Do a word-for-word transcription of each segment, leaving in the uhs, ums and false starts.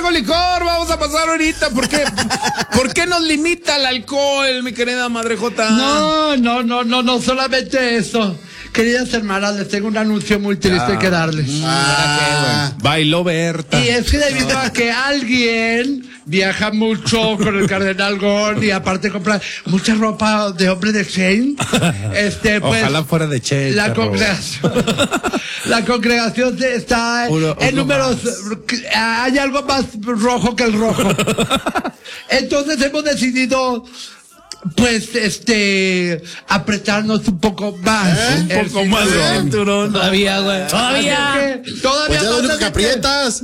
con licor, vamos a pasar ahorita. ¿Por qué? ¿Por qué nos limita el alcohol, mi querida Madre Jota? No, no, no, no, no solamente eso. Queridas hermanas, les tengo un anuncio muy triste Ah. que darles. Ah, bailó Berta. Y es que debido a que alguien viaja mucho con el Cardenal Gon y aparte compra mucha ropa de hombre de Shane, este, pues, Ojalá fuera de Che. la perro. congregación, la congregación de- está Uno- en uno números, hay algo más rojo que el rojo. Entonces hemos decidido, pues, este, apretarnos un poco más. ¿Eh? Un el poco más de cinturón. cinturón. Todavía, güey. Todavía. Así que todavía Pues ya lo vamos único a que meter- aprietas.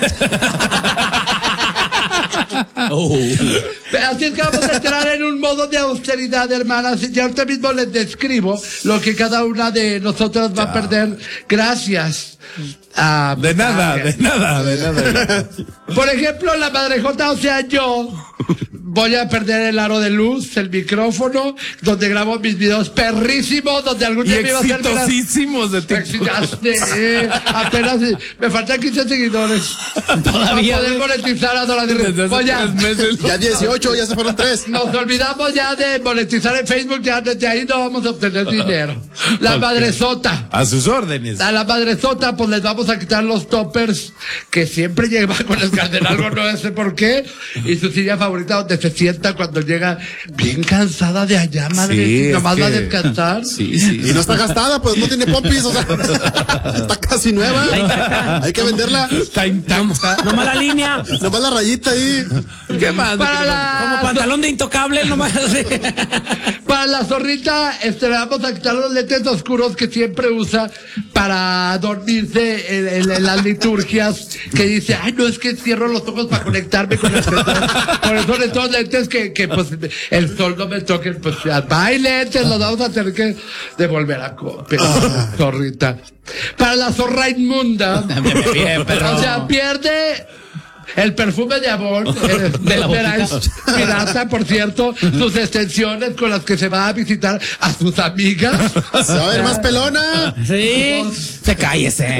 Oh. Así es que vamos a entrar en un modo de austeridad, hermanas. Y ahorita mismo les describo lo que cada una de nosotras va a perder gracias a... De nada, a- de nada, de nada. Por ejemplo, la madrejota, o sea, yo voy a perder el aro de luz, el micrófono, donde grabo mis videos perrísimos, donde algún Y día me iba a hacer... viral. exitosísimos de TikTok. Exitaste, eh, apenas eh, me faltan quince seguidores. Todavía, Para poder güey. monetizar a Dora Desde hace Voy a- tres meses. Ya dieciocho, ya se fueron tres. Nos olvidamos ya de monetizar en Facebook, ya desde ahí no vamos a obtener dinero. La Ok. madresota. A sus órdenes. A la madresota, pues les vamos a quitar los toppers que siempre lleva con el cardenal, no sé por qué. Y su silla favorita donde se sienta cuando llega bien cansada de allá, madre. Sí, y nomás es va a que- descansar. Sí, sí. Y no está gastada, pues no tiene pompis, o sea, está casi nueva. Hay que venderla. Está intacta. Nomás la línea. Nomás la rayita ahí. ¿Qué más? Para Como la, pantalón de intocable, nomás. para la zorrita, este, le vamos a quitar los lentes oscuros que siempre usa para dormirse en, en- en las liturgias, que dice, ay, no, es que cierro los ojos para conectarme con el Señor. Por eso de estos lentes que, que, pues, el sol no me toque, pues, ya, hay lentes, los vamos a tener que devolver a copia, zorrita. Para la zorra inmunda, Bien, pero. o sea, pierde el perfume de Avon, el De la Espera, boquita. es pirata, por cierto, sus extensiones con las que se va a visitar a sus amigas. Se va a ver más pelona. Sí. Se cállese.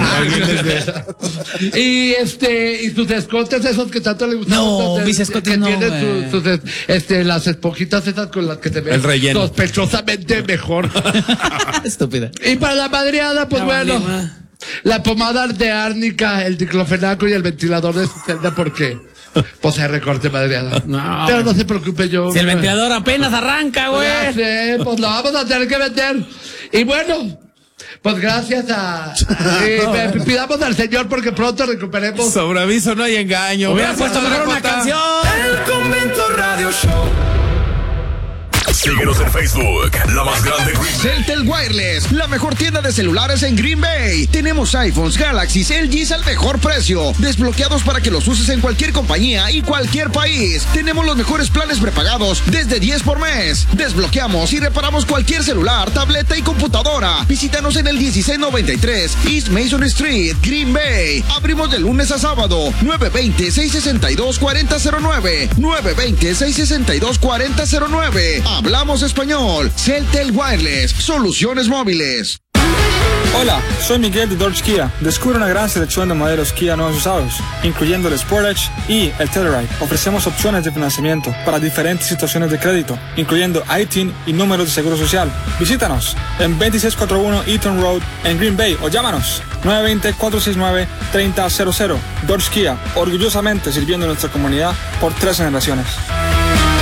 Y este, y sus escotes esos que tanto le gustan. No, donde- mis escotes que no, tienen güey. sus, sus, este, las esponjitas esas con las que te ven El relleno. sospechosamente mejor. Estúpida. Y para la madreada, pues La bueno, valima. la pomada de árnica, el diclofenaco y el ventilador de su celda, porque pues se recorte madreada. No, Pero no se preocupe yo. Si el ventilador apenas arranca, Ya güey. sé, pues lo vamos a tener que vender. Y bueno, pues gracias a... y pe- pidamos al Señor porque pronto recuperemos... Sobre aviso no hay engaño. Hubiera Gracias, puesto mejor una Jota. canción. El Convento Radio Show. Síguenos en Facebook, La Más Grande Green Bay. Celtel Wireless, la mejor tienda de celulares en Green Bay. Tenemos iPhones, Galaxies, L Gs al mejor precio. Desbloqueados para que los uses en cualquier compañía y cualquier país. Tenemos los mejores planes prepagados desde diez por mes. Desbloqueamos y reparamos cualquier celular, tableta y computadora. Visítanos en el dieciséis noventa y tres East Mason Street, Green Bay. Abrimos de lunes a sábado. nueve dos cero, seis seis dos, cuatro cero cero nueve. nueve dos cero, seis seis dos, cuatro cero cero nueve. Hablamos español. Celtel Wireless. Soluciones móviles. Hola, soy Miguel de Dodge Kia. Descubre una gran selección de modelos Kia nuevos usados, incluyendo el Sportage y el Telluride. Ofrecemos opciones de financiamiento para diferentes situaciones de crédito, incluyendo I T I N y números de seguro social. Visítanos en veintiséis cuarenta y uno Eaton Road en Green Bay o llámanos nueve dos cero, cuatro seis nueve, tres cero cero cero. Dodge Kia, orgullosamente sirviendo a nuestra comunidad por tres generaciones.